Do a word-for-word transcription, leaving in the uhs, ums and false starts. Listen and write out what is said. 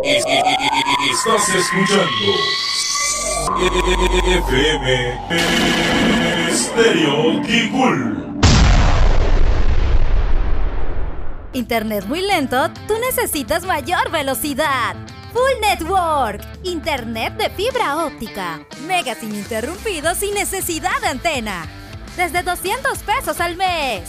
Es- Estás escuchando F M Stereo Ticul. ¿Internet muy lento? Tú necesitas mayor velocidad. Full Network. Internet de fibra óptica. Megas ininterrumpidos sin necesidad de antena. Desde doscientos pesos al mes.